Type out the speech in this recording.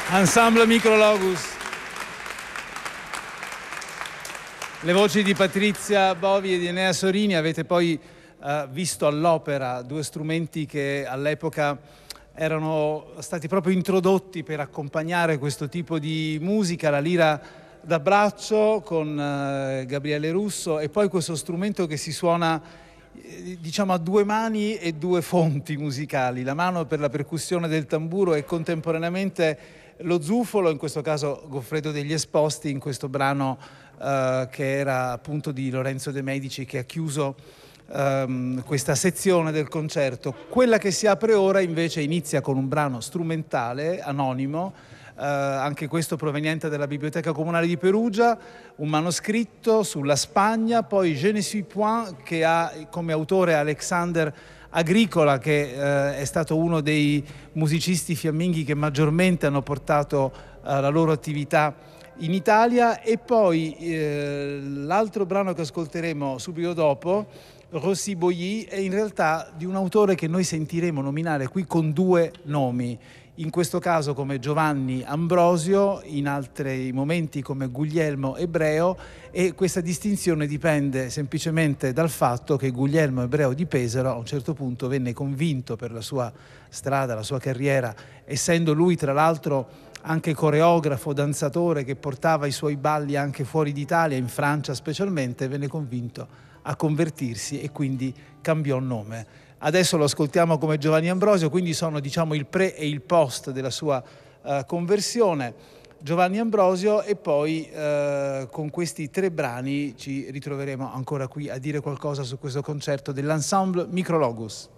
Ensemble Micrologus. Le voci di Patrizia Bovi e di Enea Sorini. Avete poi visto all'opera due strumenti che all'epoca erano stati proprio introdotti per accompagnare questo tipo di musica, la lira da braccio con Gabriele Russo, e poi questo strumento che si suona diciamo a due mani e due fonti musicali, la mano per la percussione del tamburo e contemporaneamente lo zufolo, in questo caso Goffredo degli Esposti, in questo brano che era appunto di Lorenzo De Medici, che ha chiuso questa sezione del concerto. Quella che si apre ora invece inizia con un brano strumentale anonimo, anche questo proveniente dalla Biblioteca Comunale di Perugia, un manoscritto sulla Spagna, poi Je ne suis point, che ha come autore Alexander Agricola, che è stato uno dei musicisti fiamminghi che maggiormente hanno portato la loro attività in Italia, e poi l'altro brano che ascolteremo subito dopo, Rossi Boilly, è in realtà di un autore che noi sentiremo nominare qui con due nomi, in questo caso come Giovanni Ambrosio, in altri momenti come Guglielmo Ebreo, e questa distinzione dipende semplicemente dal fatto che Guglielmo Ebreo di Pesaro a un certo punto venne convinto per la sua strada, la sua carriera, essendo lui tra l'altro anche coreografo, danzatore che portava i suoi balli anche fuori d'Italia, in Francia specialmente, venne convinto a convertirsi e quindi cambiò nome. Adesso lo ascoltiamo come Giovanni Ambrosio, quindi sono diciamo il pre e il post della sua conversione. Giovanni Ambrosio, e poi con questi tre brani ci ritroveremo ancora qui a dire qualcosa su questo concerto dell'Ensemble Micrologus.